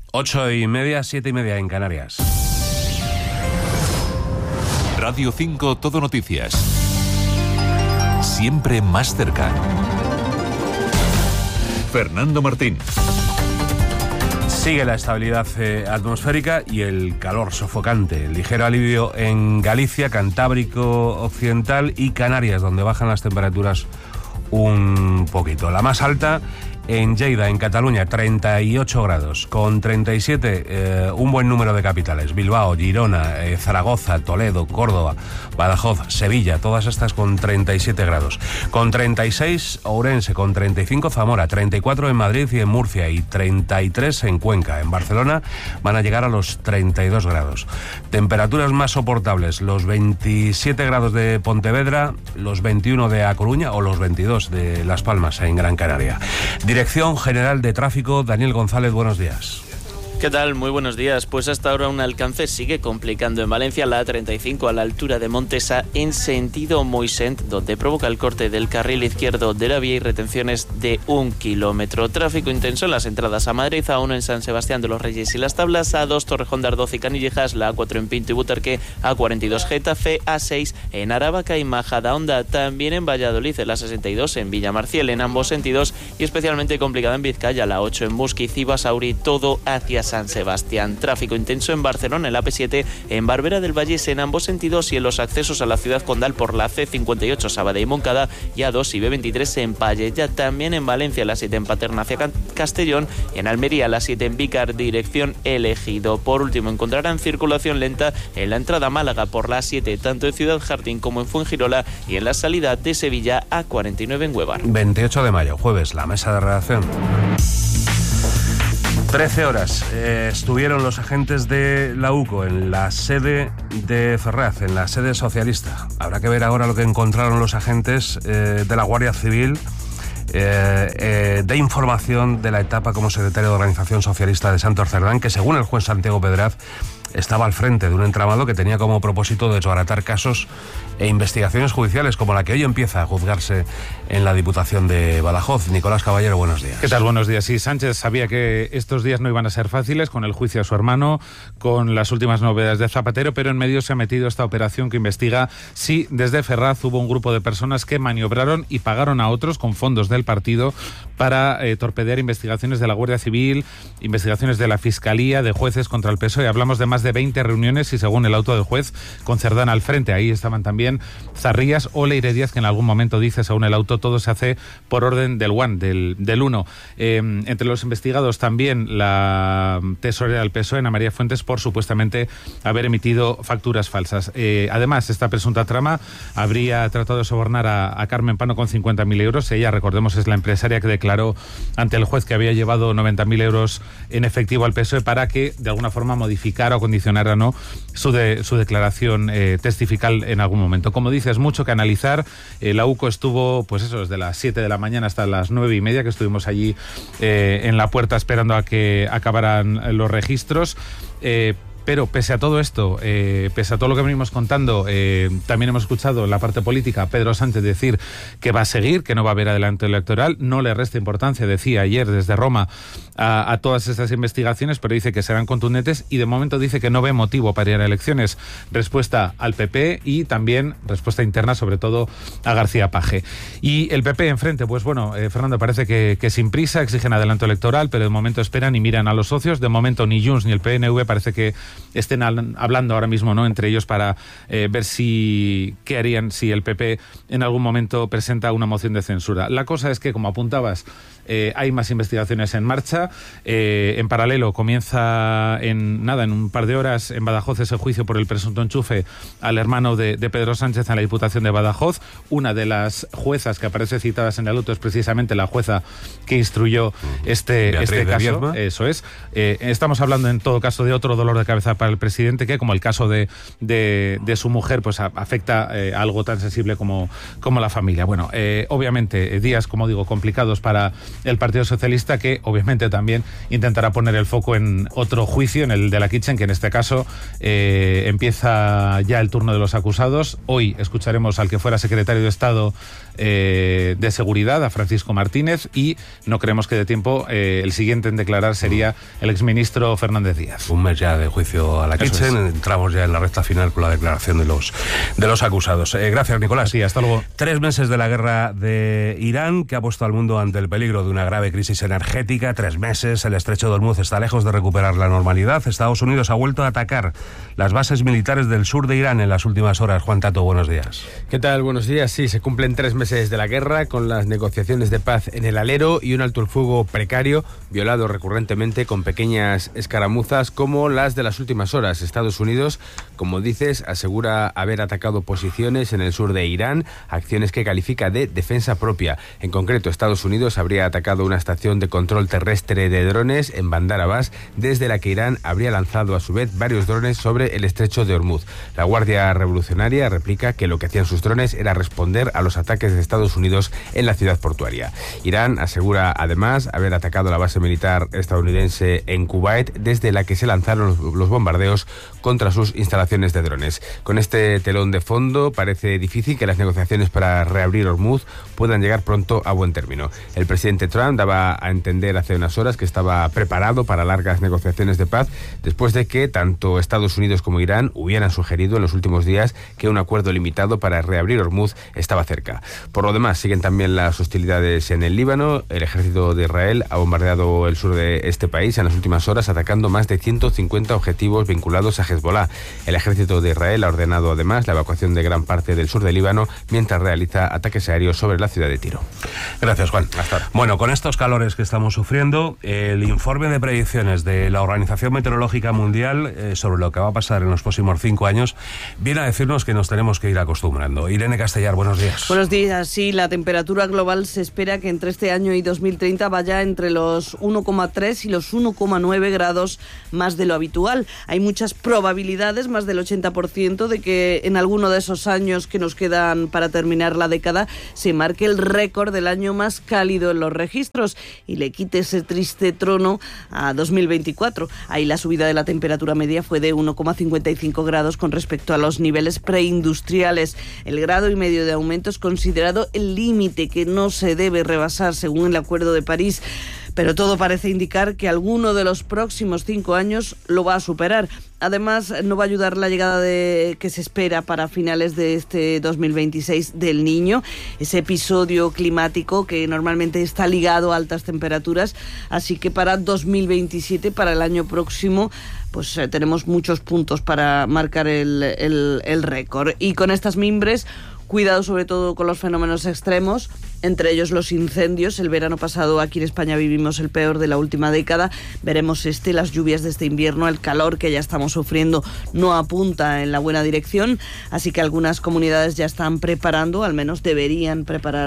8:30, 7:30 en Canarias. Radio 5 Todo Noticias. Siempre más cerca. Fernando Martín. Sigue la estabilidad atmosférica y el calor sofocante. Ligero alivio en Galicia, Cantábrico Occidental y Canarias, donde bajan las temperaturas un poquito. La más alta en Lleida, en Cataluña, 38 grados, con 37 un buen número de capitales: Bilbao, Girona, Zaragoza, Toledo, Córdoba, Badajoz, Sevilla, todas estas con 37 grados. Con 36 Ourense, con 35 Zamora, 34 en Madrid y en Murcia y 33 en Cuenca. En Barcelona van a llegar a los 32 grados. Temperaturas más soportables: los 27 grados de Pontevedra, los 21 de A Coruña o los 22 de Las Palmas en Gran Canaria. Dirección General de Tráfico, Daniel González, buenos días. ¿Qué tal? Muy buenos días. Pues hasta ahora un alcance sigue complicando en Valencia la A35 a la altura de Montesa en sentido Moixent, donde provoca el corte del carril izquierdo de la vía y retenciones de 1 kilómetro. Tráfico intenso en las entradas a Madrid, A1 en San Sebastián de los Reyes y Las Tablas, A2 Torrejón de Ardoz y Canillejas, la A4 en Pinto y Butarque, A42 Getafe, A6 en Aravaca y Majadahonda. También en Valladolid, la 62 en Villamarciel en ambos sentidos y especialmente complicada en Vizcaya, la 8 en Musquiz y Basauri, todo hacia San Sebastián. Tráfico intenso en Barcelona, en la AP7, en Barberà del Vallès en ambos sentidos y en los accesos a la ciudad condal por la C58 Sabadell y Montcada y A2 y B23 en Pallejà. También en Valencia, la 7 en Paterna hacia Castellón y en Almería, la 7 en Vícar, dirección Ejido. Por último, encontrarán circulación lenta en la entrada a Málaga por la 7, tanto en Ciudad Jardín como en Fuengirola, y en la salida de Sevilla A49 en Huevar. 28 de mayo, jueves, la mesa de redacción. 13 horas estuvieron los agentes de la UCO en la sede de Ferraz, en la sede socialista. Habrá que ver ahora lo que encontraron los agentes de la Guardia Civil de información de la etapa como secretario de Organización Socialista de Santos Cerdán, que según el juez Santiago Pedraz estaba al frente de un entramado que tenía como propósito desbaratar casos e investigaciones judiciales como la que hoy empieza a juzgarse en la Diputación de Badajoz. Nicolás Caballero, buenos días. ¿Qué tal? Buenos días. Sí, Sánchez sabía que estos días no iban a ser fáciles con el juicio a su hermano, con las últimas novedades de Zapatero, pero en medio se ha metido esta operación que investiga si desde Ferraz hubo un grupo de personas que maniobraron y pagaron a otros con fondos del partido para torpedear investigaciones de la Guardia Civil, investigaciones de la Fiscalía, de jueces contra el PSOE. Hablamos de más de 20 reuniones y según el auto del juez, con Cerdán al frente. Ahí estaban también Zarrías o Leire Díaz, que en algún momento dice, según el auto, todo se hace por orden del del uno. Entre los investigados también la tesorera del PSOE, Ana María Fuentes, por supuestamente haber emitido facturas falsas. Además, esta presunta trama habría tratado de sobornar a Carmen Pano con 50.000 euros. Ella, recordemos, es la empresaria que declaró ante el juez que había llevado 90.000 euros en efectivo al PSOE para que, de alguna forma, modificara o condicionara no su declaración testifical en algún momento. Como dices, mucho que analizar. La UCO estuvo, pues eso, desde las 7 de la mañana hasta las 9:30, que estuvimos allí en la puerta esperando a que acabaran los registros. Pero pese a todo esto, pese a todo lo que venimos contando, también hemos escuchado en la parte política a Pedro Sánchez decir que va a seguir, que no va a haber adelanto electoral. No le resta importancia, decía ayer desde Roma, a todas estas investigaciones, pero dice que serán contundentes y de momento dice que no ve motivo para ir a elecciones. Respuesta al PP y también respuesta interna, sobre todo a García Paje. Y el PP enfrente, pues bueno, Fernando, parece que sin prisa exigen adelanto electoral, pero de momento esperan y miran a los socios. De momento ni Junts ni el PNV parece que estén hablando ahora mismo, ¿no?, entre ellos para ver qué harían si el PP en algún momento presenta una moción de censura. La cosa es que, como apuntabas, hay más investigaciones en marcha. En paralelo comienza en un par de horas en Badajoz ese juicio por el presunto enchufe al hermano de Pedro Sánchez en la Diputación de Badajoz. Una de las juezas que aparece citadas en el auto es precisamente la jueza que instruyó este caso. Eso es. Estamos hablando en todo caso de otro dolor de cabeza para el presidente, que como el caso de su mujer, pues afecta a algo tan sensible como la familia. Bueno, obviamente días, como digo, complicados para el Partido Socialista, que obviamente también intentará poner el foco en otro juicio, en el de la Kitchen, que en este caso empieza ya el turno de los acusados. Hoy escucharemos al que fuera secretario de Estado de Seguridad, a Francisco Martínez, y no creemos que dé tiempo. El siguiente en declarar sería el exministro Fernández Díaz. Un mes ya de juicio a la Kitchen, entramos ya en la recta final con la declaración de los acusados. Gracias, Nicolás. Sí, hasta luego. 3 meses de la guerra de Irán, que ha puesto al mundo ante el peligro de una grave crisis energética. 3 meses, el estrecho de Hormuz está lejos de recuperar la normalidad. Estados Unidos ha vuelto a atacar las bases militares del sur de Irán en las últimas horas. Juan Tato, buenos días. ¿Qué tal? Buenos días. Sí, se cumplen 3 meses de la guerra, con las negociaciones de paz en el alero y un alto el fuego precario, violado recurrentemente con pequeñas escaramuzas como las de las últimas horas. Estados Unidos, como dices, asegura haber atacado posiciones en el sur de Irán, acciones que califica de defensa propia. En concreto, Estados Unidos habría atacado una estación de control terrestre de drones en Bandar Abbas, desde la que Irán habría lanzado a su vez varios drones sobre el estrecho de Hormuz. La Guardia Revolucionaria replica que lo que hacían sus drones era responder a los ataques de Estados Unidos en la ciudad portuaria. Irán asegura además haber atacado la base militar estadounidense en Kuwait, desde la que se lanzaron los bombardeos contra sus instalaciones de drones. Con este telón de fondo, parece difícil que las negociaciones para reabrir Hormuz puedan llegar pronto a buen término. El presidente Trump daba a entender hace unas horas que estaba preparado para largas negociaciones de paz, después de que tanto Estados Unidos como Irán hubieran sugerido en los últimos días que un acuerdo limitado para reabrir Hormuz estaba cerca. Por lo demás, siguen también las hostilidades en el Líbano. El ejército de Israel ha bombardeado el sur de este país en las últimas horas, atacando más de 150 objetivos vinculados a Hezbollah. El ejército de Israel ha ordenado además la evacuación de gran parte del sur del Líbano, mientras realiza ataques aéreos sobre la ciudad de Tiro. Gracias, Juan. Bueno, con estos calores que estamos sufriendo, el informe de predicciones de la Organización Meteorológica Mundial sobre lo que va a pasar en los próximos 5 años viene a decirnos que nos tenemos que ir acostumbrando. Irene Castellar, buenos días. Buenos días. Sí, la temperatura global se espera que entre este año y 2030 vaya entre los 1,3 y los 1,9 grados más de lo habitual. Hay muchas probabilidades, más del 80%, de que en alguno de esos años que nos quedan para terminar la década se marque el récord del año más cálido en los registros y le quite ese triste trono a 2024. Ahí la subida de la temperatura media fue de 1,55 grados con respecto a los niveles preindustriales. El grado y medio de aumento es considerado el límite que no se debe rebasar según el Acuerdo de París, pero todo parece indicar que alguno de los próximos 5 años lo va a superar. Además, no va a ayudar la llegada que se espera para finales de este 2026 del Niño, ese episodio climático que normalmente está ligado a altas temperaturas. Así que para 2027, para el año próximo, pues tenemos muchos puntos para marcar el récord. Y con estas mimbres, cuidado sobre todo con los fenómenos extremos, entre ellos los incendios. El verano pasado aquí en España vivimos el peor de la última década. Veremos las lluvias de este invierno, el calor que ya estamos sufriendo no apunta en la buena dirección, así que algunas comunidades ya están preparando, al menos deberían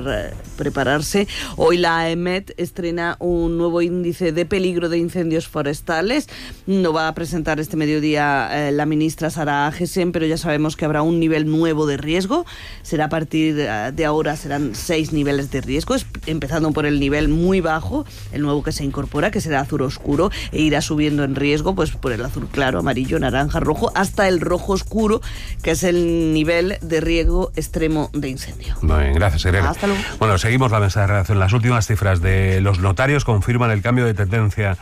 prepararse. Hoy la AEMET estrena un nuevo índice de peligro de incendios forestales. Lo va a presentar este mediodía la ministra Sara Agesen, pero ya sabemos que habrá un nivel nuevo de riesgo. Será a partir de ahora, serán 6 niveles de riesgo, empezando por el nivel muy bajo, el nuevo que se incorpora, que será azul oscuro, e irá subiendo en riesgo pues por el azul claro, amarillo, naranja, rojo, hasta el rojo oscuro, que es el nivel de riesgo extremo de incendio. Muy bien, gracias, Irene. Hasta luego. Bueno, seguimos la mesa de redacción. Las últimas cifras de los notarios confirman el cambio de tendencia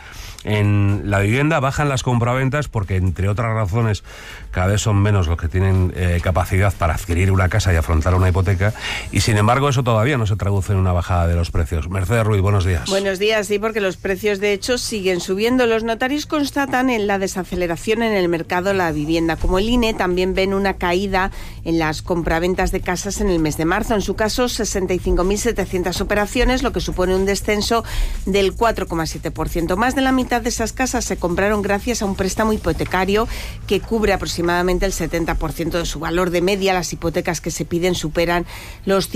en la vivienda. Bajan las compraventas porque, entre otras razones, cada vez son menos los que tienen capacidad para adquirir una casa y afrontar una hipoteca, y sin embargo eso todavía no se traduce en una bajada de los precios. Mercedes Ruiz, buenos días. Buenos días, sí, porque los precios de hecho siguen subiendo. Los notarios constatan en la desaceleración en el mercado de la vivienda. Como el INE, también ven una caída en las compraventas de casas en el mes de marzo. En su caso, 65.700 operaciones, lo que supone un descenso del 4,7%. Más de la mitad mitad de esas casas se compraron gracias a un préstamo hipotecario que cubre aproximadamente el 70% de su valor. De media, las hipotecas que se piden superan los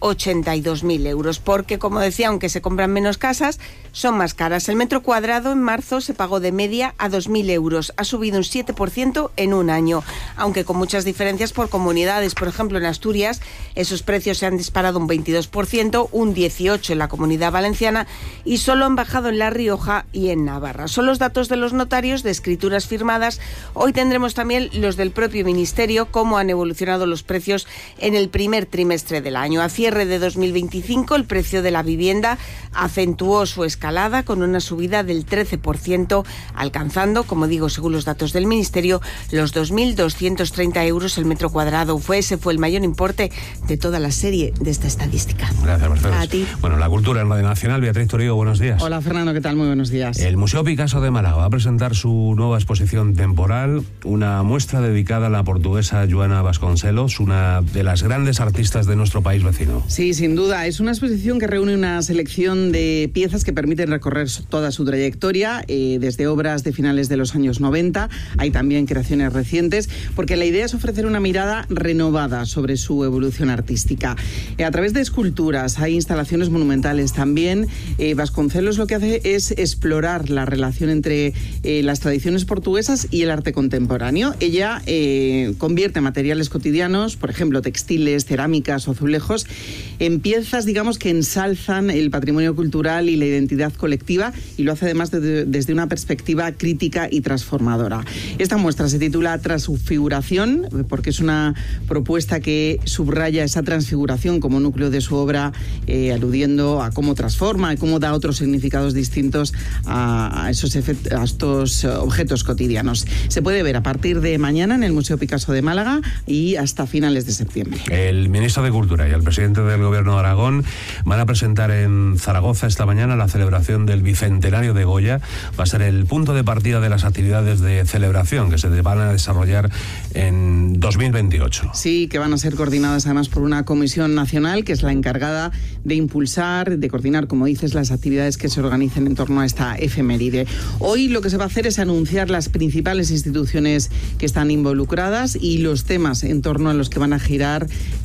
182.000 euros, porque, como decía, aunque se compran menos casas, son más caras. El metro cuadrado en marzo se pagó de media a 2.000 euros. Ha subido un 7% en un año, aunque con muchas diferencias por comunidades. Por ejemplo, en Asturias esos precios se han disparado un 22%, un 18% en la Comunidad Valenciana y solo han bajado en La Rioja y en Navarra. Son los datos de los notarios de escrituras firmadas. Hoy tendremos también los del propio Ministerio, cómo han evolucionado los precios en el primer trimestre del año. A cierre de 2025, el precio de la vivienda acentuó su escalada con una subida del 13%, alcanzando, como digo, según los datos del Ministerio, los 2.230 euros el metro cuadrado. Ese fue el mayor importe de toda la serie de esta estadística. Gracias, Mercedes. A ti. Bueno, la cultura en Radio Nacional. Beatriz Torío, buenos días. Hola, Fernando, ¿qué tal? Muy buenos días. El Museo Picasso de Málaga va a presentar su nueva exposición temporal, una muestra dedicada a la portuguesa Joana Vasconcelos, una de las grandes artistas de nuestro país vecino. Sí, sin duda. Es una exposición que reúne una selección de piezas que permiten recorrer toda su trayectoria, desde obras de finales de los años 90, hay también creaciones recientes, porque la idea es ofrecer una mirada renovada sobre su evolución artística. A través de esculturas, hay instalaciones monumentales también. Vasconcelos lo que hace es explorar la relación entre las tradiciones portuguesas y el arte contemporáneo. Ella convierte materiales cotidianos, por ejemplo, textiles, cerámicas o azulejos, en piezas, digamos, que ensalzan el patrimonio cultural y la identidad colectiva, y lo hace además desde una perspectiva crítica y transformadora. Esta muestra se titula Transfiguración, porque es una propuesta que subraya esa transfiguración como núcleo de su obra, aludiendo a cómo transforma y cómo da otros significados distintos a estos objetos cotidianos. Se puede ver a partir de mañana en el Museo Picasso de Málaga y hasta finales de septiembre. El ministro de Cultura y el presidente del Gobierno de Aragón van a presentar en Zaragoza esta mañana la celebración del bicentenario de Goya. Va a ser el punto de partida de las actividades de celebración que se van a desarrollar en 2028. Sí, que van a ser coordinadas además por una comisión nacional que es la encargada de impulsar, de coordinar, como dices, las actividades que se organicen en torno a esta efeméride. Hoy lo que se va a hacer es anunciar las principales instituciones que están involucradas y los temas en torno a los que van a girar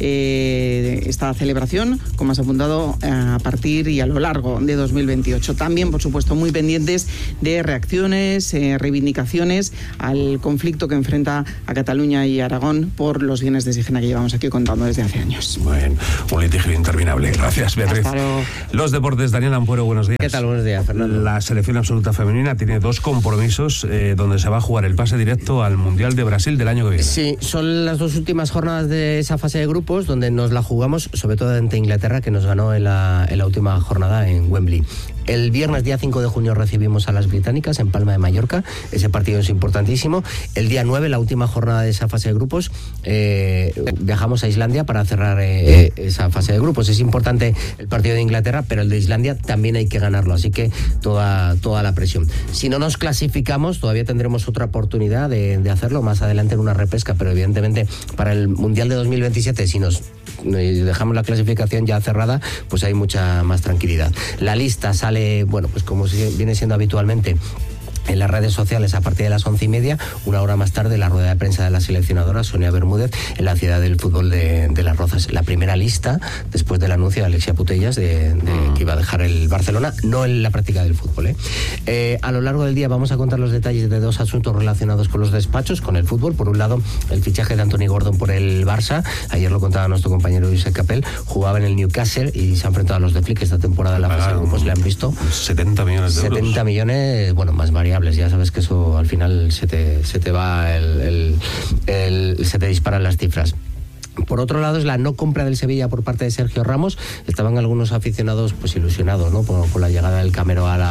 esta celebración, como has apuntado, a partir y a lo largo de 2028. También, por supuesto, muy pendientes de reacciones, reivindicaciones al conflicto que enfrenta a Cataluña y Aragón por los bienes de Sigena que llevamos aquí contando desde hace años. Bueno, un litigio interminable. Gracias, Beatriz. Los deportes, Daniel Ampuero, buenos días. ¿Qué tal? Buenos días, Fernando. La selección absoluta femenina tiene 2 compromisos donde se va a jugar el pase directo al Mundial de Brasil del año que viene. Sí, son las 2 últimas jornadas de esa fase de grupos donde nos la jugamos, sobre todo ante Inglaterra, que nos ganó en la última jornada en Wembley. El viernes, día 5 de junio, recibimos a las británicas en Palma de Mallorca. Ese partido es importantísimo. El día 9, la última jornada de esa fase de grupos, viajamos a Islandia para cerrar esa fase de grupos. Es importante el partido de Inglaterra, pero el de Islandia también hay que ganarlo. Así que toda la presión. Si no nos clasificamos, todavía tendremos otra oportunidad de hacerlo más adelante en una repesca, pero evidentemente para el Mundial de 2027, si nos dejamos la clasificación ya cerrada, pues hay mucha más tranquilidad. La lista sale, bueno, pues como viene siendo habitualmente en las redes sociales a partir de las 11:30, una hora más tarde, la rueda de prensa de la seleccionadora Sonia Bermúdez en la ciudad del fútbol de Las Rozas. La primera lista, después del anuncio de Alexia Putellas de que iba a dejar el Barcelona, no en la práctica del fútbol. A lo largo del día vamos a contar los detalles de 2 asuntos relacionados con los despachos, con el fútbol. Por un lado, el fichaje de Anthony Gordon por el Barça. Ayer lo contaba nuestro compañero Josep Capel. Jugaba en el Newcastle y se ha enfrentado a los de Flick esta temporada en la fase de grupos. Le han visto 70 millones de euros. 70 millones, bueno, más variables. Ya sabes que eso al final se te va se te disparan las cifras. Por otro lado, es la no compra del Sevilla por parte de Sergio Ramos. Estaban algunos aficionados pues ilusionados, ¿no?, por la llegada del Camero a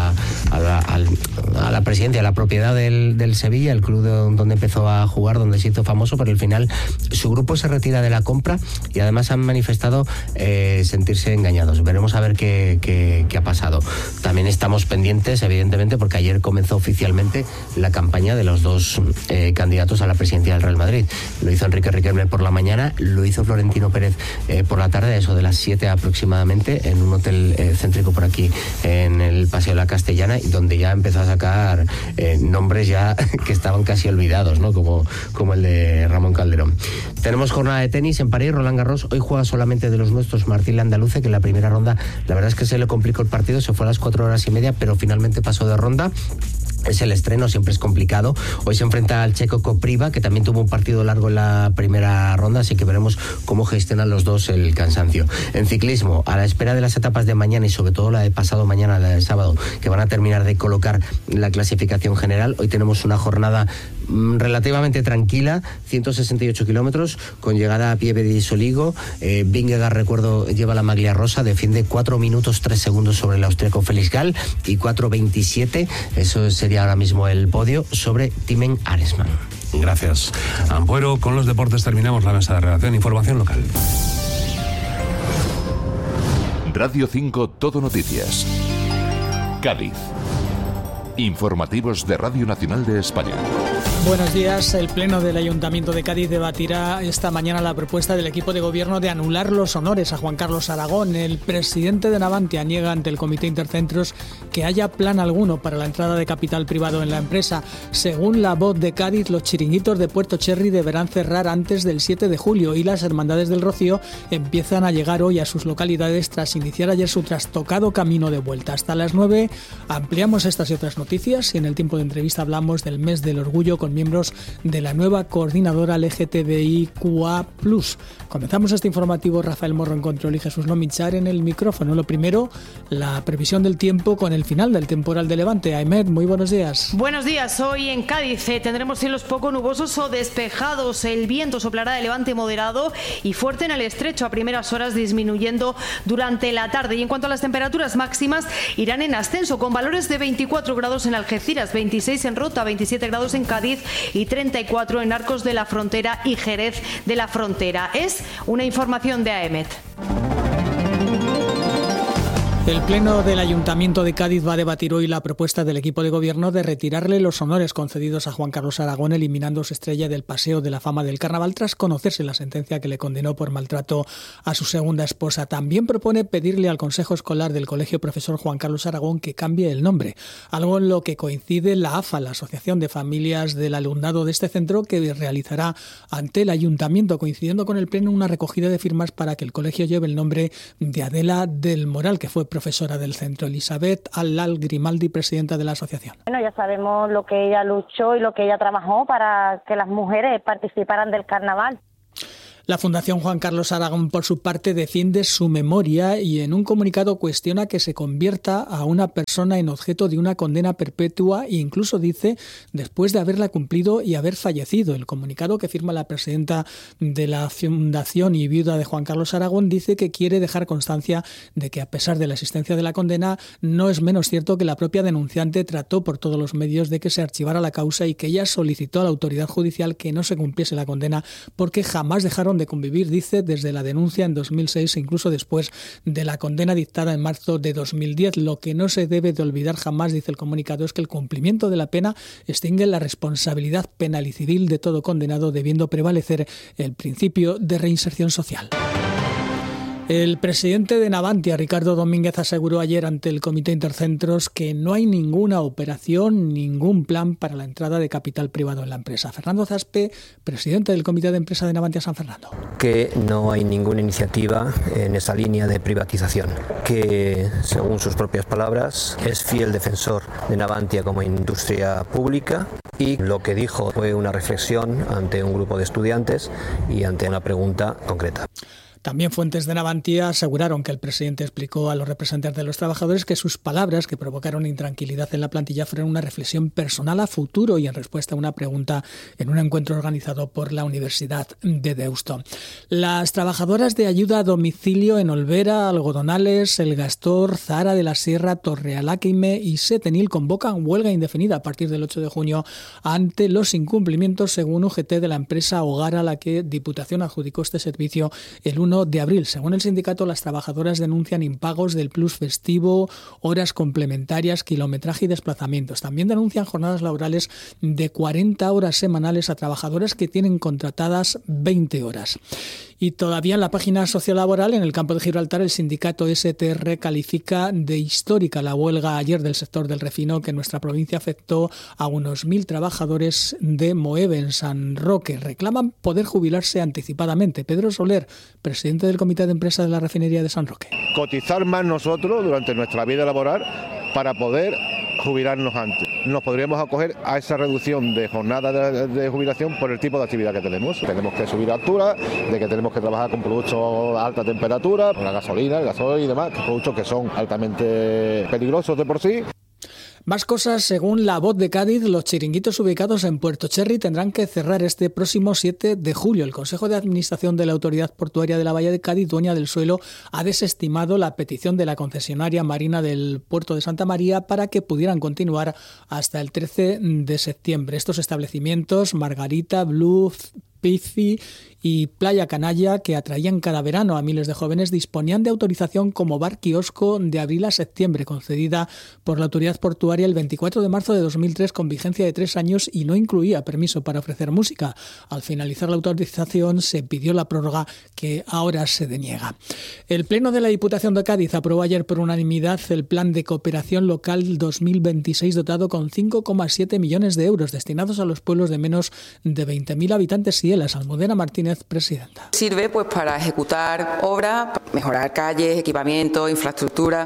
la presidencia, a la propiedad del Sevilla, el club donde empezó a jugar, donde se hizo famoso, pero al final su grupo se retira de la compra y además han manifestado sentirse engañados. Veremos a ver qué ha pasado. También estamos pendientes, evidentemente, porque ayer comenzó oficialmente la campaña de los 2 candidatos a la presidencia del Real Madrid. Lo hizo Enrique Riquelme por la mañana, lo hizo Florentino Pérez por la tarde, eso de las 7 aproximadamente, en un hotel céntrico por aquí en el Paseo de la Castellana, y donde ya empezó a sacar recuperar nombres ya que estaban casi olvidados, ¿no? Como el de Ramón Calderón. Tenemos jornada de tenis en París, Roland Garros. Hoy juega solamente de los nuestros Martín Landaluce, que en la primera ronda la verdad es que se le complicó el partido, se fue a las 4 horas y media, pero finalmente pasó de ronda. Es el estreno, siempre es complicado. Hoy se enfrenta al checo Kopriva, que también tuvo un partido largo en la primera ronda, así que veremos cómo gestionan los dos el cansancio. En ciclismo, a la espera de las etapas de mañana y sobre todo la de pasado mañana, la del sábado, que van a terminar de colocar la clasificación general, hoy tenemos una jornada relativamente tranquila, 168 kilómetros, con llegada a Pieve di Soligo. Vingegaard, recuerdo, lleva la maglia rosa, defiende 4 minutos 3 segundos sobre el austríaco Felix Gall y 4:27, eso sería ahora mismo el podio, sobre Timen Arensman. Gracias, Ampuero. Con los deportes terminamos la mesa de redacción. Información local. Radio 5 Todo Noticias. Cádiz. Informativos de Radio Nacional de España. Buenos días. El Pleno del Ayuntamiento de Cádiz debatirá esta mañana la propuesta del equipo de gobierno de anular los honores a Juan Carlos Aragón. El presidente de Navantia niega ante el Comité Intercentros que haya plan alguno para la entrada de capital privado en la empresa. Según La Voz de Cádiz, los chiringuitos de Puerto Cherry deberán cerrar antes del 7 de julio y las Hermandades del Rocío empiezan a llegar hoy a sus localidades tras iniciar ayer su trastocado camino de vuelta. Hasta las 9 ampliamos estas y otras noticias y en el tiempo de entrevista hablamos del mes del orgullo con miembros de la nueva coordinadora LGTBIQA+. Comenzamos este informativo. Rafael Morro en control y Jesús Lomichar en el micrófono. Lo primero, la previsión del tiempo con el final del temporal de Levante. Ahmed, muy buenos días. Buenos días. Hoy en Cádiz tendremos cielos poco nubosos o despejados. El viento soplará de levante moderado y fuerte en el estrecho a primeras horas, disminuyendo durante la tarde. Y en cuanto a las temperaturas máximas, irán en ascenso con valores de 24 grados en Algeciras, 26 en Rota, 27 grados en Cádiz y 34 en Arcos de la Frontera y Jerez de la Frontera. Es una información de AEMET. El Pleno del Ayuntamiento de Cádiz va a debatir hoy la propuesta del equipo de gobierno de retirarle los honores concedidos a Juan Carlos Aragón, eliminando su estrella del Paseo de la Fama del Carnaval tras conocerse la sentencia que le condenó por maltrato a su segunda esposa. También propone pedirle al Consejo Escolar del Colegio Profesor Juan Carlos Aragón que cambie el nombre, algo en lo que coincide la AFA, la Asociación de Familias del Alumnado de este centro, que realizará ante el Ayuntamiento, coincidiendo con el Pleno, una recogida de firmas para que el colegio lleve el nombre de Adela del Moral, que fue profesora del centro. Elizabeth Alal Grimaldi, presidenta de la asociación. Bueno, ya sabemos lo que ella luchó y lo que ella trabajó para que las mujeres participaran del carnaval. La Fundación Juan Carlos Aragón, por su parte, defiende su memoria y en un comunicado cuestiona que se convierta a una persona en objeto de una condena perpetua e incluso dice después de haberla cumplido y haber fallecido. El comunicado que firma la presidenta de la Fundación y viuda de Juan Carlos Aragón dice que quiere dejar constancia de que a pesar de la existencia de la condena, no es menos cierto que la propia denunciante trató por todos los medios de que se archivara la causa y que ella solicitó a la autoridad judicial que no se cumpliese la condena porque jamás dejaron de convivir, dice, desde la denuncia en 2006 e incluso después de la condena dictada en marzo de 2010. Lo que no se debe de olvidar jamás, dice el comunicado, es que el cumplimiento de la pena extingue la responsabilidad penal y civil de todo condenado, debiendo prevalecer el principio de reinserción social. El presidente de Navantia, Ricardo Domínguez, aseguró ayer ante el Comité Intercentros que no hay ninguna operación, ningún plan para la entrada de capital privado en la empresa. Fernando Zaspe, presidente del Comité de Empresa de Navantia San Fernando. Que no hay ninguna iniciativa en esa línea de privatización, que según sus propias palabras es fiel defensor de Navantia como industria pública y lo que dijo fue una reflexión ante un grupo de estudiantes y ante una pregunta concreta. También fuentes de Navantia aseguraron que el presidente explicó a los representantes de los trabajadores que sus palabras, que provocaron intranquilidad en la plantilla, fueron una reflexión personal a futuro y en respuesta a una pregunta en un encuentro organizado por la Universidad de Deusto. Las trabajadoras de ayuda a domicilio en Olvera, Algodonales, El Gastor, Zahara de la Sierra, Torrealáquime y Setenil convocan huelga indefinida a partir del 8 de junio ante los incumplimientos, según UGT, de la empresa Hogar a la que Diputación adjudicó este servicio el 1 1 de abril. Según el sindicato, las trabajadoras denuncian impagos del plus festivo, horas complementarias, kilometraje y desplazamientos. También denuncian jornadas laborales de 40 horas semanales a trabajadoras que tienen contratadas 20 horas. Y todavía en la página sociolaboral, en el campo de Gibraltar, el sindicato STR califica de histórica la huelga ayer del sector del refino, que en nuestra provincia afectó a unos 1.000 trabajadores de Moeve, en San Roque. Reclaman poder jubilarse anticipadamente. Pedro Soler, presidente del Comité de Empresa de la Refinería de San Roque. Cotizar más nosotros durante nuestra vida laboral para poder jubilarnos antes. Nos podríamos acoger a esa reducción de jornada de jubilación por el tipo de actividad que tenemos. Tenemos que subir altura, de que tenemos que trabajar con productos a alta temperatura, la gasolina, el gasoil y demás, productos que son altamente peligrosos de por sí. Más cosas, según La Voz de Cádiz, los chiringuitos ubicados en Puerto Cherry tendrán que cerrar este próximo 7 de julio. El Consejo de Administración de la Autoridad Portuaria de la Bahía de Cádiz, dueña del suelo, ha desestimado la petición de la concesionaria marina del puerto de Santa María para que pudieran continuar hasta el 13 de septiembre. Estos establecimientos, Margarita, Blue, Pizzi y Playa Canalla, que atraían cada verano a miles de jóvenes, disponían de autorización como bar kiosco de abril a septiembre, concedida por la autoridad portuaria el 24 de marzo de 2003 con vigencia de 3 años y no incluía permiso para ofrecer música. Al finalizar la autorización se pidió la prórroga, que ahora se deniega. El Pleno de la Diputación de Cádiz aprobó ayer por unanimidad el Plan de Cooperación Local 2026 dotado con 5,7 millones de euros destinados a los pueblos de menos de 20.000 habitantes y Almudena Martínez, presidenta. Sirve para ejecutar obras, mejorar calles, equipamiento, infraestructura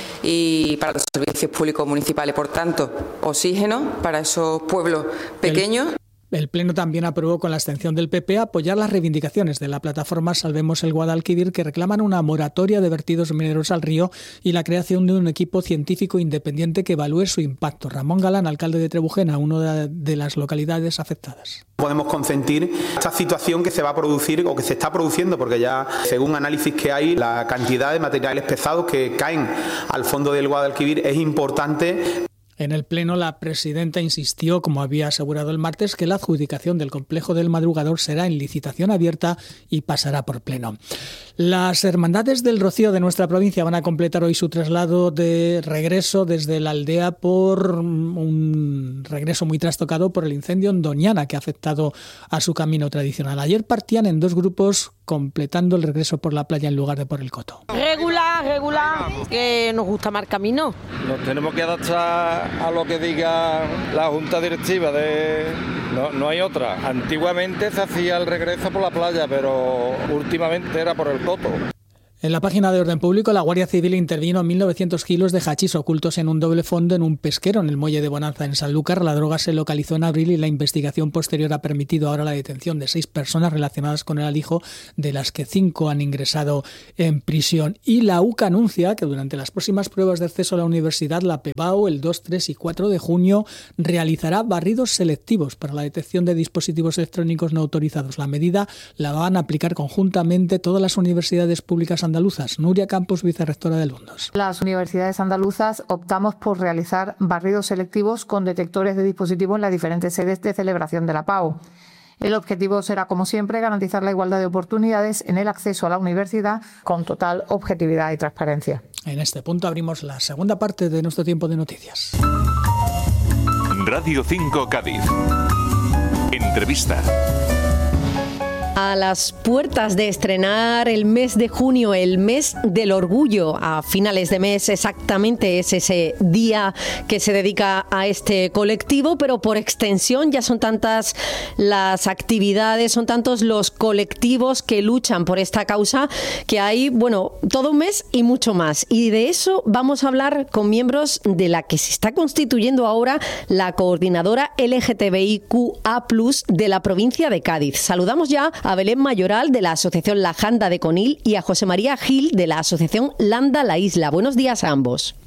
y para los servicios públicos municipales. Por tanto, oxígeno para esos pueblos pequeños. El Pleno también aprobó, con la abstención del PP, apoyar las reivindicaciones de la plataforma Salvemos el Guadalquivir, que reclaman una moratoria de vertidos mineros al río y la creación de un equipo científico independiente que evalúe su impacto. Ramón Galán, alcalde de Trebujena, una de las localidades afectadas. Podemos consentir esta situación que se va a producir o que se está produciendo, porque ya, según análisis que hay, la cantidad de materiales pesados que caen al fondo del Guadalquivir es importante. En el Pleno, la presidenta insistió, como había asegurado el martes, que la adjudicación del complejo del Madrugador será en licitación abierta y pasará por Pleno. Las Hermandades del Rocío de nuestra provincia van a completar hoy su traslado de regreso desde la aldea, por un regreso muy trastocado por el incendio en Doñana, que ha afectado a su camino tradicional. Ayer partían en 2 grupos, completando el regreso por la playa en lugar de por el Coto. Regular, que nos gusta más camino. Nos tenemos que adaptar a lo que diga la Junta Directiva, no hay otra. Antiguamente se hacía el regreso por la playa, pero últimamente era por el Coto. En la página de Orden Público, la Guardia Civil intervino 1.900 kilos de hachís ocultos en un doble fondo en un pesquero en el muelle de Bonanza, en Sanlúcar. La droga se localizó en abril y la investigación posterior ha permitido ahora la detención de 6 personas relacionadas con el alijo, de las que 5 han ingresado en prisión. Y la UCA anuncia que durante las próximas pruebas de acceso a la universidad, la PEBAU, el 2, 3 y 4 de junio, realizará barridos selectivos para la detección de dispositivos electrónicos no autorizados. La medida la van a aplicar conjuntamente todas las universidades públicas andaluzas. Nuria Campos, vicerrectora del UNDOS. Las universidades andaluzas optamos por realizar barridos selectivos con detectores de dispositivos en las diferentes sedes de celebración de la PAU. El objetivo será, como siempre, garantizar la igualdad de oportunidades en el acceso a la universidad con total objetividad y transparencia. En este punto abrimos la segunda parte de nuestro tiempo de noticias. Radio 5 Cádiz. Entrevista. A las puertas de estrenar el mes de junio, el mes del orgullo, a finales de mes exactamente es ese día que se dedica a este colectivo, pero por extensión ya son tantas las actividades, son tantos los colectivos que luchan por esta causa, que hay, todo un mes y mucho más. Y de eso vamos a hablar con miembros de la que se está constituyendo ahora la coordinadora LGTBIQA+ de la provincia de Cádiz. Saludamos ya a Belén Mayoral de la Asociación La Janda de Conil y a José María Gil de la Asociación Landa La Isla. Buenos días a ambos.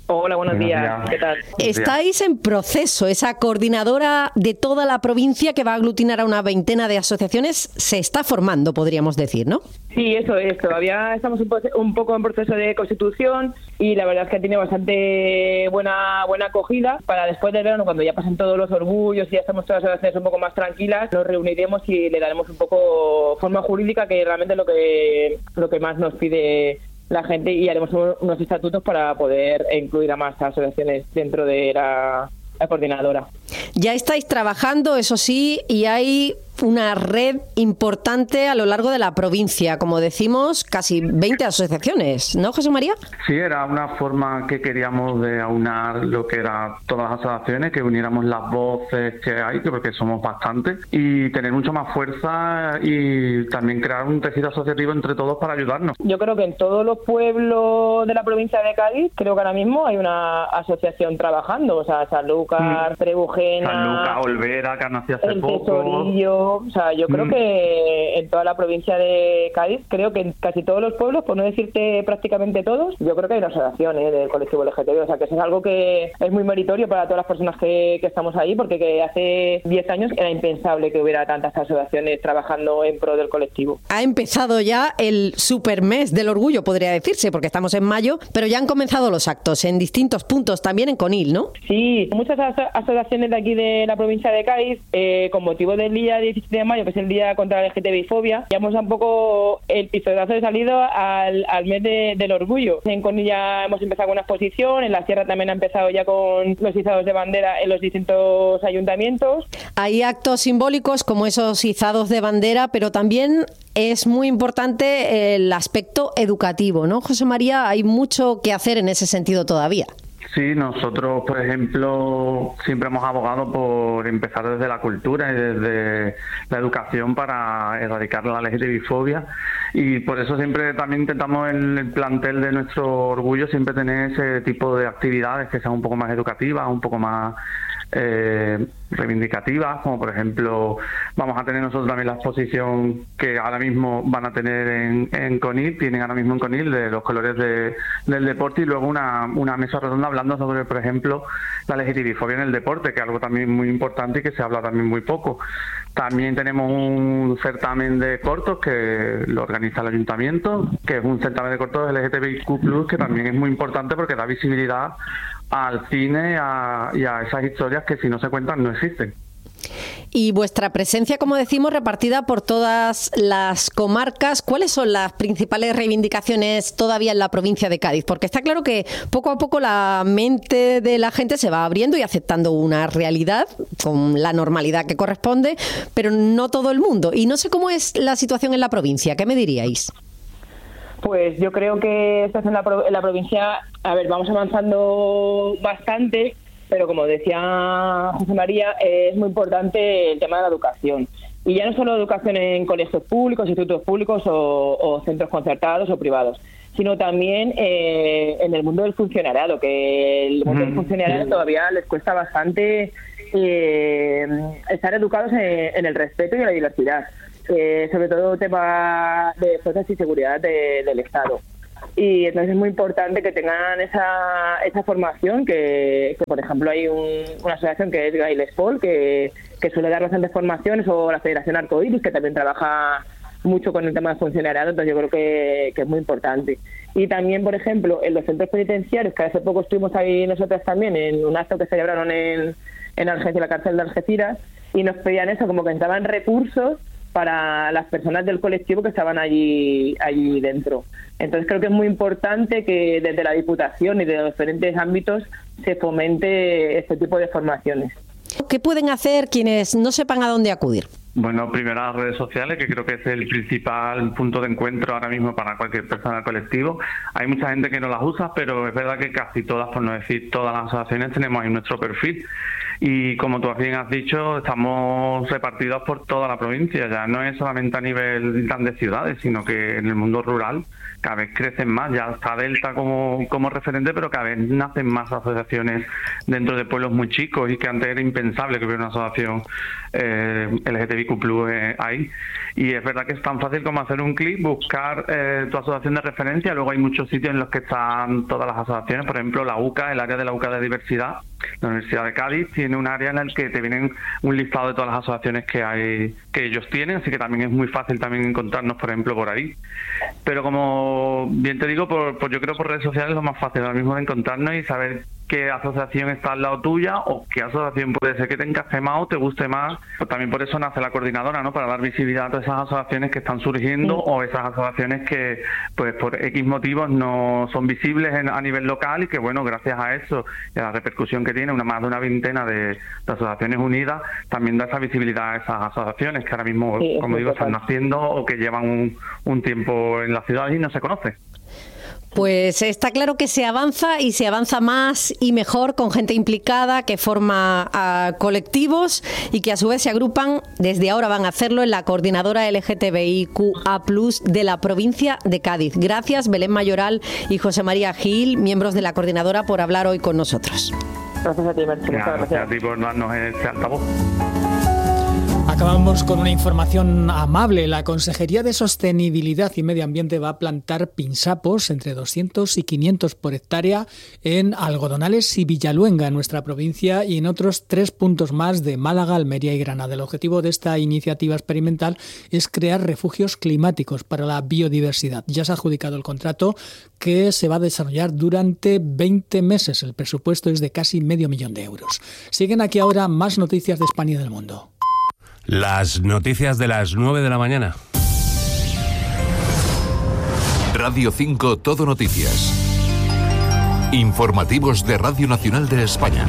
Hola, buenos días. ¿Qué tal? Estáis en proceso. Esa coordinadora de toda la provincia que va a aglutinar a una veintena de asociaciones se está formando, podríamos decir, ¿no? Sí, eso es. Todavía estamos un poco en proceso de constitución y la verdad es que tiene bastante buena acogida. Para después del verano, cuando ya pasen todos los orgullos y ya estamos todas las asociaciones un poco más tranquilas, nos reuniremos y le daremos un poco forma jurídica, que realmente es lo que más nos pide la gente, y haremos unos estatutos para poder incluir a más asociaciones dentro de la coordinadora. Ya estáis trabajando, eso sí, y hay una red importante a lo largo de la provincia, como decimos, casi 20 asociaciones, ¿no, José María? Sí, era una forma que queríamos de aunar lo que eran todas las asociaciones, que uniéramos las voces que hay, porque somos bastantes, y tener mucho más fuerza y también crear un tejido asociativo entre todos para ayudarnos. Yo creo que en todos los pueblos de la provincia de Cádiz, creo que ahora mismo hay una asociación trabajando, o sea, Sanlúcar, Trebujena, Sanlúcar, Olvera, que nació hace el poco. Tesorillo. O sea, yo creo que en toda la provincia de Cádiz, creo que en casi todos los pueblos, por no decirte prácticamente todos, yo creo que hay una asociación del colectivo LGTB. O sea, que eso es algo que es muy meritorio para todas las personas que estamos ahí, porque que hace 10 años era impensable que hubiera tantas asociaciones trabajando en pro del colectivo. Ha empezado ya el supermes del orgullo, podría decirse, porque estamos en mayo, pero ya han comenzado los actos en distintos puntos, también en Conil, ¿no? Sí, muchas asociaciones de aquí de la provincia de Cádiz, con motivo del día 17 de mayo, que es el día contra la LGTBI-fobia, ya hemos un poco el pistoletazo de salida al mes del orgullo. En Conil ya hemos empezado con una exposición, en la Sierra también ha empezado ya con los izados de bandera en los distintos ayuntamientos. Hay actos simbólicos como esos izados de bandera, pero también es muy importante el aspecto educativo, ¿no, José María? Hay mucho que hacer en ese sentido todavía. Sí, nosotros, por ejemplo, siempre hemos abogado por empezar desde la cultura y desde la educación para erradicar la LGTBI-fobia, y por eso siempre también intentamos en el plantel de nuestro orgullo siempre tener ese tipo de actividades que sean un poco más educativas, un poco más reivindicativas, como por ejemplo vamos a tener nosotros también la exposición que ahora mismo van a tener en Conil, tienen ahora mismo en Conil, de los colores del deporte, y luego una mesa redonda hablando sobre, por ejemplo, la LGTBI-fobia en el deporte, que es algo también muy importante y que se habla también muy poco. También tenemos un certamen de cortos que lo organiza el ayuntamiento, que es un certamen de cortos LGTBIQ+, que también es muy importante porque da visibilidad al cine y a esas historias que si no se cuentan no existen. Y vuestra presencia, como decimos, repartida por todas las comarcas. ¿Cuáles son las principales reivindicaciones todavía en la provincia de Cádiz? Porque está claro que poco a poco la mente de la gente se va abriendo y aceptando una realidad con la normalidad que corresponde, pero no todo el mundo. Y no sé cómo es la situación en la provincia. ¿Qué me diríais? Pues yo creo que en la provincia, a ver, vamos avanzando bastante, pero como decía José María, es muy importante el tema de la educación. Y ya no solo educación en colegios públicos, institutos públicos o centros concertados o privados, sino también en el mundo del funcionariado, que el mundo del funcionariado todavía les cuesta bastante estar educados en el respeto y en la diversidad. Sobre todo tema de fuerzas y seguridad del Estado. Y entonces es muy importante que tengan esa formación, que por ejemplo hay una asociación que es Gailespol, que suele dar bastantes formaciones, o la Federación Arcoiris, que también trabaja mucho con el tema de funcionariado. Entonces yo creo que es muy importante. Y también, por ejemplo, en los centros penitenciarios, que hace poco estuvimos ahí nosotros también en un acto que celebraron en la cárcel de Algeciras, y nos pedían eso, como que necesitaban recursos para las personas del colectivo que estaban allí dentro. Entonces creo que es muy importante que desde la Diputación y de los diferentes ámbitos se fomente este tipo de formaciones. ¿Qué pueden hacer quienes no sepan a dónde acudir? Bueno, primero las redes sociales, que creo que es el principal punto de encuentro ahora mismo para cualquier persona del colectivo. Hay mucha gente que no las usa, pero es verdad que casi todas, por no decir todas las asociaciones, tenemos ahí nuestro perfil. Y como tú bien has dicho, estamos repartidos por toda la provincia, ya no es solamente a nivel de grandes ciudades, sino que en el mundo rural cada vez crecen más. Ya está Delta como referente, pero cada vez nacen más asociaciones dentro de pueblos muy chicos, y que antes era impensable que hubiera una asociación LGTBIQ+ ahí. Y es verdad que es tan fácil como hacer un clic, buscar tu asociación de referencia. Luego hay muchos sitios en los que están todas las asociaciones, por ejemplo la UCA, el área de la UCA de diversidad, la Universidad de Cádiz tiene un área en el que te vienen un listado de todas las asociaciones que ellos tienen, así que también es muy fácil también encontrarnos, por ejemplo, por ahí. Pero como bien te digo, yo creo por redes sociales es lo más fácil ahora mismo de encontrarnos y saber qué asociación está al lado tuya, o qué asociación puede ser que te encaje más o te guste más. Pues también por eso nace la coordinadora, ¿no? Para dar visibilidad a todas esas asociaciones que están surgiendo, o esas asociaciones que pues por X motivos no son visibles a nivel local, y que bueno, gracias a eso y a la repercusión que tiene más de una veintena de asociaciones unidas, también da esa visibilidad a esas asociaciones que ahora mismo, como digo, están naciendo o que llevan un tiempo en la ciudad y no se conoce. Pues está claro que se avanza, y se avanza más y mejor con gente implicada que forma colectivos y que a su vez se agrupan. Desde ahora van a hacerlo en la coordinadora LGTBIQA+ de la provincia de Cádiz. Gracias Belén Mayoral y José María Gil, miembros de la coordinadora, por hablar hoy con nosotros. Gracias a ti, Merche. Gracias a ti por darnos este altavoz. Acabamos con una información amable. La Consejería de Sostenibilidad y Medio Ambiente va a plantar pinsapos entre 200 y 500 por hectárea en Algodonales y Villaluenga, en nuestra provincia, y en otros 3 puntos más de Málaga, Almería y Granada. El objetivo de esta iniciativa experimental es crear refugios climáticos para la biodiversidad. Ya se ha adjudicado el contrato, que se va a desarrollar durante 20 meses. El presupuesto es de casi $500.000 de euros. Siguen aquí ahora más noticias de España y del mundo. Las noticias de las 9 de la mañana. Radio 5 Todo Noticias. Informativos de Radio Nacional de España.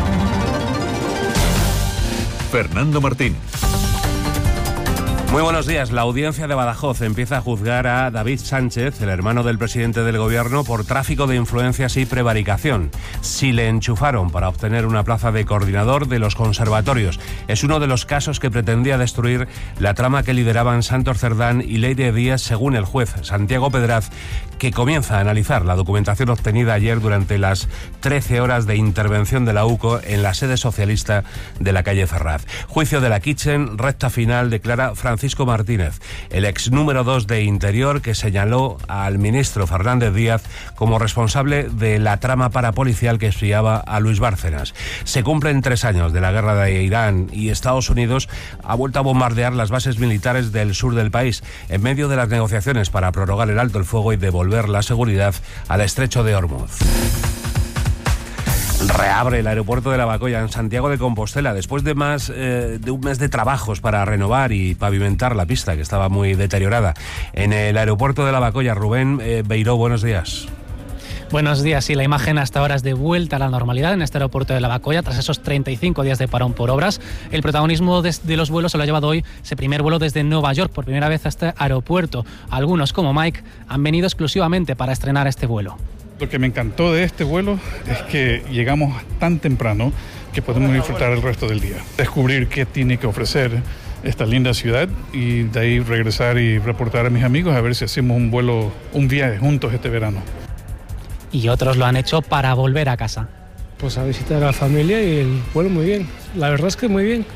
Fernando Martín. Muy buenos días. La audiencia de Badajoz empieza a juzgar a David Sánchez, el hermano del presidente del gobierno, por tráfico de influencias y prevaricación. Si le enchufaron para obtener una plaza de coordinador de los conservatorios. Es uno de los casos que pretendía destruir la trama que lideraban Santos Cerdán y Leire Díaz, según el juez Santiago Pedraz, que comienza a analizar la documentación obtenida ayer durante las 13 horas de intervención de la UCO en la sede socialista de la calle Ferraz. Juicio de la Kitchen, recta final, declara Francisco Martínez, el ex número 2 de Interior, que señaló al ministro Fernández Díaz como responsable de la trama parapolicial que espiaba a Luis Bárcenas. Se cumplen 3 años de la guerra de Irán y Estados Unidos ha vuelto a bombardear las bases militares del sur del país, en medio de las negociaciones para prorrogar el alto el fuego y devolver la seguridad al estrecho de Hormuz. Reabre el aeropuerto de Lavacolla en Santiago de Compostela después de más de un mes de trabajos para renovar y pavimentar la pista, que estaba muy deteriorada. En el aeropuerto de Lavacolla, Rubén Beiró, buenos días. Buenos días. Sí, la imagen hasta ahora es de vuelta a la normalidad en este aeropuerto de Lavacolla tras esos 35 días de parón por obras. El protagonismo de los vuelos se lo ha llevado hoy ese primer vuelo desde Nueva York, por primera vez a este aeropuerto. Algunos, como Mike, han venido exclusivamente para estrenar este vuelo. Lo que me encantó de este vuelo es que llegamos tan temprano que podemos disfrutar el resto del día. Descubrir qué tiene que ofrecer esta linda ciudad, y de ahí regresar y reportar a mis amigos a ver si hacemos un viaje juntos este verano. Y otros lo han hecho para volver a casa. Pues a visitar a la familia, y el vuelo muy bien. La verdad es que muy bien.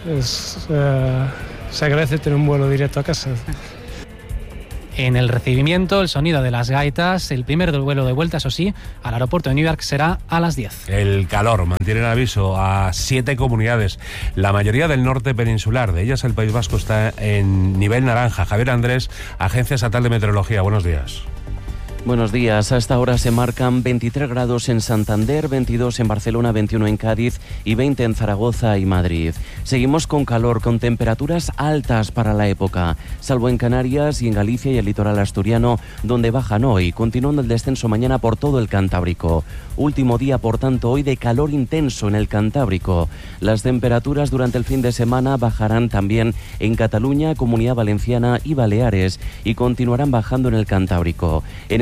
Se agradece tener un vuelo directo a casa. En el recibimiento, el sonido de las gaitas, el primer vuelo de vuelta, eso sí, al aeropuerto de Newark será a las 10. El calor mantiene el aviso a 7 comunidades, la mayoría del norte peninsular. De ellas el País Vasco está en nivel naranja. Javier Andrés, Agencia Estatal de Meteorología, buenos días. Buenos días. A esta hora se marcan 23 grados en Santander, 22 en Barcelona, 21 en Cádiz y 20 en Zaragoza y Madrid. Seguimos con calor, con temperaturas altas para la época, salvo en Canarias y en Galicia y el litoral asturiano, donde bajan hoy, continuando el descenso mañana por todo el Cantábrico. Último día, por tanto, hoy de calor intenso en el Cantábrico. Las temperaturas durante el fin de semana bajarán también en Cataluña, Comunidad Valenciana y Baleares, y continuarán bajando en el Cantábrico. En el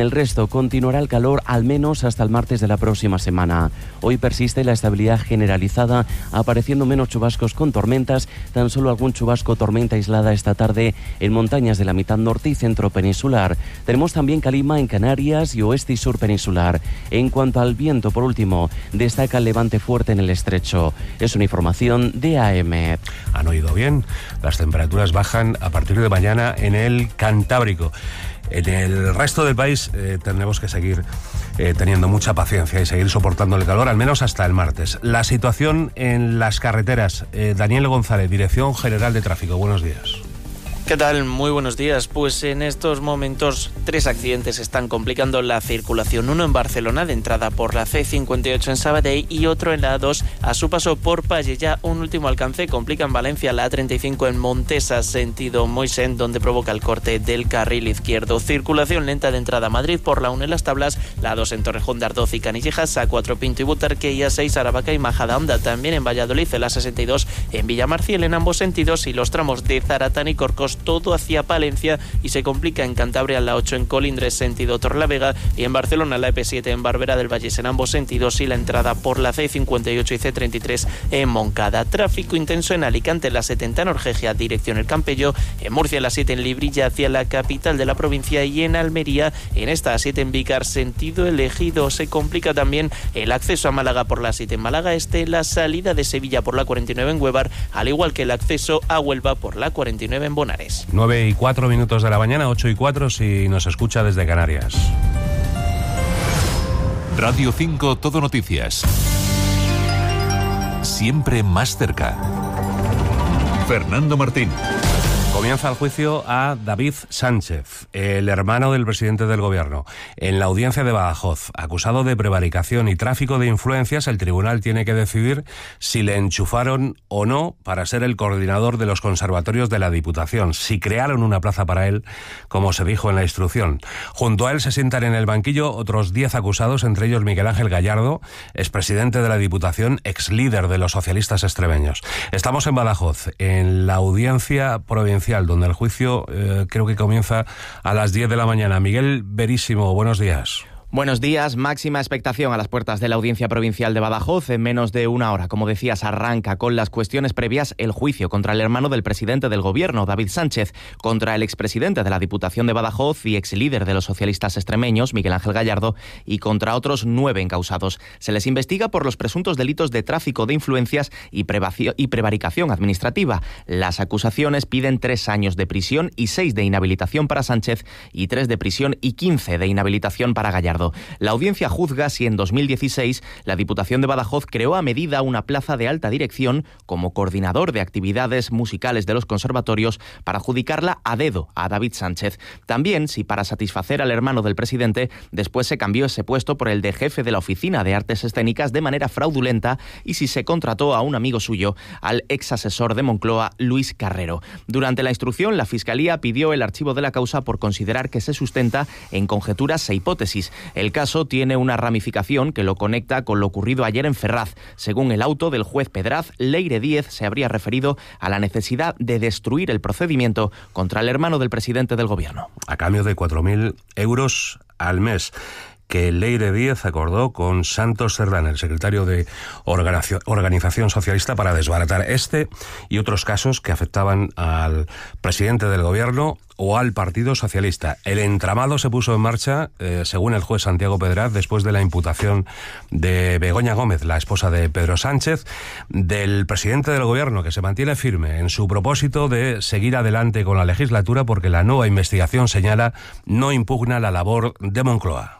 el resto continuará el calor al menos hasta el martes de la próxima semana. Hoy persiste la estabilidad generalizada, apareciendo menos chubascos con tormentas, tan solo algún chubasco o tormenta aislada esta tarde en montañas de la mitad norte y centro peninsular. Tenemos también calima en Canarias y oeste y sur peninsular. En cuanto al viento, por último, destaca el levante fuerte en el estrecho. Es una información de AEMET. Han oído bien, las temperaturas bajan a partir de mañana en el Cantábrico. En el resto del país tendremos que seguir teniendo mucha paciencia y seguir soportando el calor, al menos hasta el martes. La situación en las carreteras. Daniel González, Dirección General de Tráfico. Buenos días. ¿Qué tal? Muy buenos días. Pues en estos momentos 3 accidentes están complicando la circulación. Uno en Barcelona, de entrada por la C58 en Sabadell, y otro en la A2 a su paso por Pallejà. Un último alcance complica en Valencia la A35 en Montesa, sentido Moixent, donde provoca el corte del carril izquierdo. Circulación lenta de entrada a Madrid por la 1 en Las Tablas, la A2 en Torrejón de Ardoz y Canillejas, A4 Pinto y Butarque y A6 Aravaca y Majadahonda. También en Valladolid, la A62 en Villamarciel en ambos sentidos, y los tramos de Zaratán y Corcos todo hacia Palencia, y se complica en Cantabria la 8 en Colindres sentido Torrelavega, y en Barcelona la EP7 en Barberá del Vallés en ambos sentidos, y la entrada por la C58 y C33 en Moncada. Tráfico intenso en Alicante, la 70 en Orgegia dirección El Campello, en Murcia la 7 en Librilla hacia la capital de la provincia, y en Almería en esta A7 en Vícar sentido El Ejido. Se complica también el acceso a Málaga por la 7 en Málaga Este, la salida de Sevilla por la 49 en Huevar, al igual que el acceso a Huelva por la 49 en Bonares. 9:04 de la mañana, 8:04 si nos escucha desde Canarias. Radio 5 Todo Noticias. Siempre más cerca. Fernando Martín. Comienza el juicio a David Sánchez, el hermano del presidente del Gobierno. En la audiencia de Badajoz, acusado de prevaricación y tráfico de influencias, el tribunal tiene que decidir si le enchufaron o no para ser el coordinador de los conservatorios de la Diputación, si crearon una plaza para él, como se dijo en la instrucción. Junto a él se sientan en el banquillo otros 10 acusados, entre ellos Miguel Ángel Gallardo, expresidente de la Diputación, ex líder de los socialistas extremeños. Estamos en Badajoz, en la audiencia provincial, donde el juicio creo que comienza a las 10 de la mañana. Miguel Verísimo, buenos días. Buenos días. Máxima expectación a las puertas de la Audiencia Provincial de Badajoz. En menos de una hora, como decías, arranca con las cuestiones previas el juicio contra el hermano del presidente del Gobierno, David Sánchez, contra el expresidente de la Diputación de Badajoz y ex líder de los socialistas extremeños, Miguel Ángel Gallardo, y contra otros 9 encausados. Se les investiga por los presuntos delitos de tráfico de influencias y prevaricación administrativa. Las acusaciones piden 3 años de prisión y 6 de inhabilitación para Sánchez, y 3 de prisión y 15 de inhabilitación para Gallardo. La audiencia juzga si en 2016 la Diputación de Badajoz creó a medida una plaza de alta dirección como coordinador de actividades musicales de los conservatorios para adjudicarla a dedo a David Sánchez. También si para satisfacer al hermano del presidente después se cambió ese puesto por el de jefe de la Oficina de Artes Escénicas de manera fraudulenta, y si se contrató a un amigo suyo, al ex asesor de Moncloa, Luis Carrero. Durante la instrucción, la Fiscalía pidió el archivo de la causa por considerar que se sustenta en conjeturas e hipótesis. El caso tiene una ramificación que lo conecta con lo ocurrido ayer en Ferraz. Según el auto del juez Pedraz, Leire Díez se habría referido a la necesidad de destruir el procedimiento contra el hermano del presidente del Gobierno. A cambio de 4.000 euros al mes, que Leire Díez acordó con Santos Cerdán, el secretario de Organización Socialista, para desbaratar este y otros casos que afectaban al presidente del Gobierno o al Partido Socialista. El entramado se puso en marcha, según el juez Santiago Pedraz, después de la imputación de Begoña Gómez, la esposa de Pedro Sánchez, del presidente del Gobierno, que se mantiene firme en su propósito de seguir adelante con la legislatura, porque la nueva investigación, señala, no impugna la labor de Moncloa.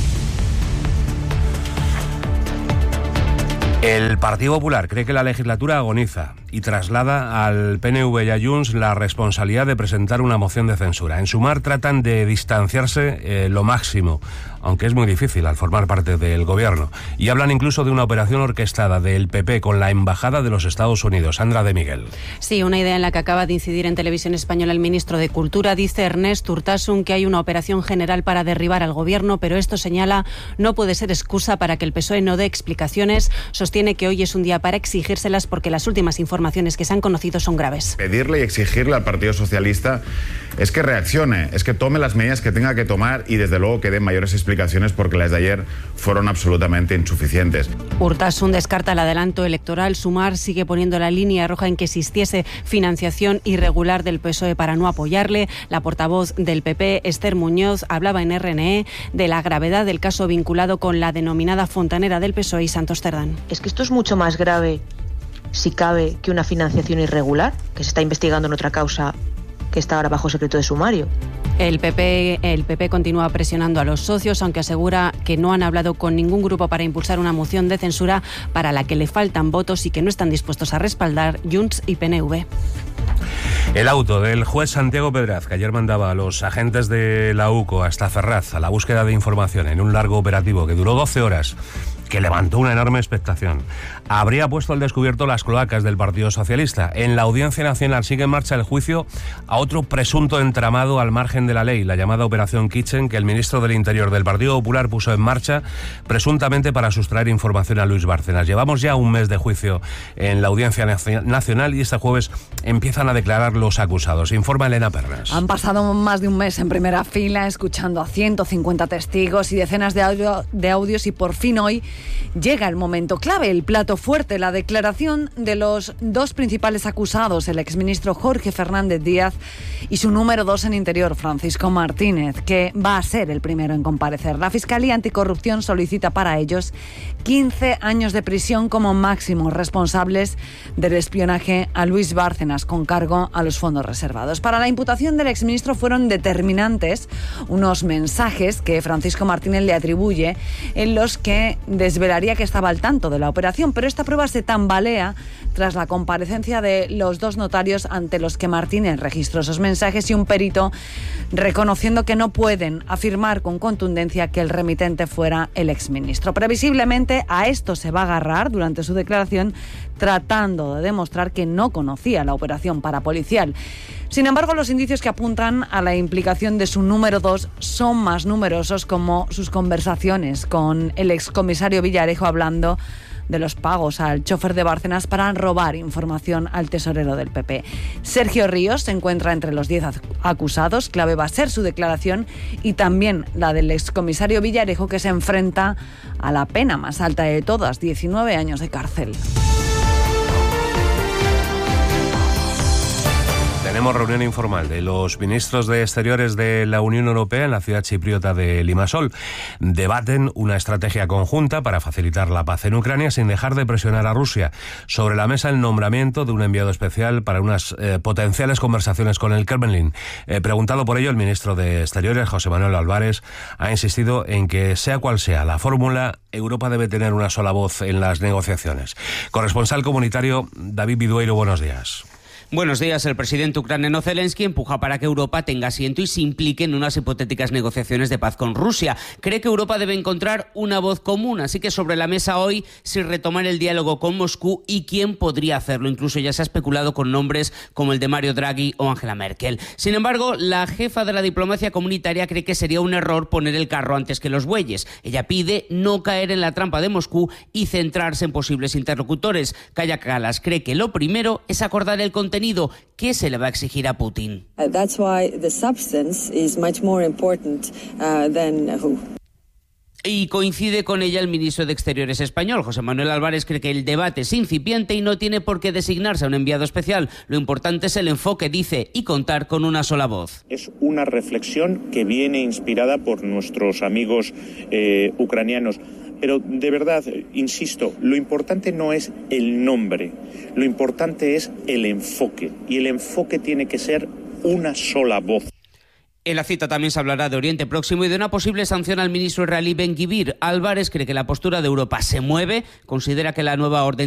El Partido Popular cree que la legislatura agoniza y traslada al PNV y a Junts la responsabilidad de presentar una moción de censura. En Sumar tratan de distanciarse lo máximo, aunque es muy difícil al formar parte del Gobierno. Y hablan incluso de una operación orquestada del PP con la Embajada de los Estados Unidos. Sandra de Miguel. Sí, una idea en la que acaba de incidir en Televisión Española el ministro de Cultura. Dice Ernest Urtasun que hay una operación general para derribar al Gobierno, pero esto, señala, no puede ser excusa para que el PSOE no dé explicaciones. Sostiene que hoy es un día para exigírselas porque las últimas informaciones informaciones que se han conocido son graves. Pedirle y exigirle al Partido Socialista es que reaccione, es que tome las medidas que tenga que tomar y desde luego que dé mayores explicaciones, porque las de ayer fueron absolutamente insuficientes. Urtasun descarta el adelanto electoral. Sumar sigue poniendo la línea roja en que existiese financiación irregular del PSOE para no apoyarle. La portavoz del PP, Esther Muñoz, hablaba en RNE de la gravedad del caso vinculado con la denominada fontanera del PSOE y Santos Cerdán. Es que esto es mucho más grave, si cabe, que una financiación irregular, que se está investigando en otra causa que está ahora bajo secreto de sumario. El PP continúa presionando a los socios, aunque asegura que no han hablado con ningún grupo para impulsar una moción de censura para la que le faltan votos y que no están dispuestos a respaldar Junts y PNV. El auto del juez Santiago Pedraz, que ayer mandaba a los agentes de la UCO hasta Ferraz a la búsqueda de información en un largo operativo que duró 12 horas, que levantó una enorme expectación, habría puesto al descubierto las cloacas del Partido Socialista. En la Audiencia Nacional sigue en marcha el juicio a otro presunto entramado al margen de la ley, la llamada Operación Kitchen, que el ministro del Interior del Partido Popular puso en marcha presuntamente para sustraer información a Luis Bárcenas. Llevamos ya un mes de juicio en la Audiencia Nacional y este jueves empiezan a declarar los acusados. Informa Elena Pernas. Han pasado más de un mes en primera fila escuchando a 150 testigos y decenas de audios y por fin hoy llega el momento clave, el plato fuerte, la declaración de los dos principales acusados, el exministro Jorge Fernández Díaz y su número 2 en Interior, Francisco Martínez, que va a ser el primero en comparecer. La Fiscalía Anticorrupción solicita para ellos 15 años de prisión como máximo responsables del espionaje a Luis Bárcenas con cargo a los fondos reservados. Para la imputación del exministro fueron determinantes unos mensajes que Francisco Martínez le atribuye en los que desvelaría que estaba al tanto de la operación, pero esta prueba se tambalea tras la comparecencia de los dos notarios ante los que Martínez registró esos mensajes y un perito reconociendo que no pueden afirmar con contundencia que el remitente fuera el exministro. Previsiblemente a esto se va a agarrar durante su declaración, tratando de demostrar que no conocía la operación parapolicial. Sin embargo, los indicios que apuntan a la implicación de su número 2 son más numerosos, como sus conversaciones con el excomisario Villarejo hablando de los pagos al chofer de Bárcenas para robar información al tesorero del PP. Sergio Ríos se encuentra entre los 10 acusados. Clave va a ser su declaración y también la del excomisario Villarejo, que se enfrenta a la pena más alta de todas, 19 años de cárcel. Tenemos reunión informal de los ministros de Exteriores de la Unión Europea en la ciudad chipriota de Limassol. Debaten una estrategia conjunta para facilitar la paz en Ucrania sin dejar de presionar a Rusia. Sobre la mesa el nombramiento de un enviado especial para unas potenciales conversaciones con el Kremlin. Preguntado por ello, el ministro de Exteriores, José Manuel Álvarez, ha insistido en que sea cual sea la fórmula, Europa debe tener una sola voz en las negociaciones. Corresponsal comunitario David Vidueiro, buenos días. Buenos días. El presidente ucraniano Zelensky empuja para que Europa tenga asiento y se implique en unas hipotéticas negociaciones de paz con Rusia. Cree que Europa debe encontrar una voz común, así que sobre la mesa hoy si retomar el diálogo con Moscú y quién podría hacerlo. Incluso ya se ha especulado con nombres como el de Mario Draghi o Angela Merkel. Sin embargo, la jefa de la diplomacia comunitaria cree que sería un error poner el carro antes que los bueyes. Ella pide no caer en la trampa de Moscú y centrarse en posibles interlocutores. Kaja Kallas cree que lo primero es acordar el contenido que se le va a exigir a Putin. That's why the substance is much more important than who. Y coincide con ella el ministro de Exteriores español. José Manuel Álvarez cree que el debate es incipiente y no tiene por qué designarse a un enviado especial. Lo importante es el enfoque, dice, y contar con una sola voz. Es una reflexión que viene inspirada por nuestros amigos ucranianos. Pero de verdad, insisto, lo importante no es el nombre, lo importante es el enfoque. Y el enfoque tiene que ser una sola voz. En la cita también se hablará de Oriente Próximo y de una posible sanción al ministro israelí Ben-Gvir. Álvarez cree que la postura de Europa se mueve, considera que la nueva orden